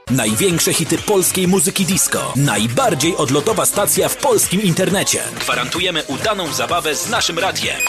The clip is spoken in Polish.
Największe hity polskiej muzyki disco. Najbardziej odlotowa stacja w polskim internecie. Gwarantujemy udaną zabawę z naszym radiem.